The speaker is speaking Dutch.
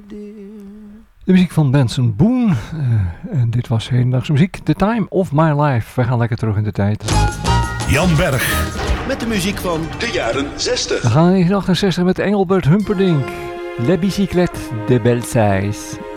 De muziek van Benson Boone. En dit was hedendaagse muziek. The Time of My Life. We gaan lekker terug in de tijd. Jan Berg. Met de muziek van de jaren 60. We gaan in 1968 met Engelbert Humperdinck. Les bicyclettes de Belsaïs.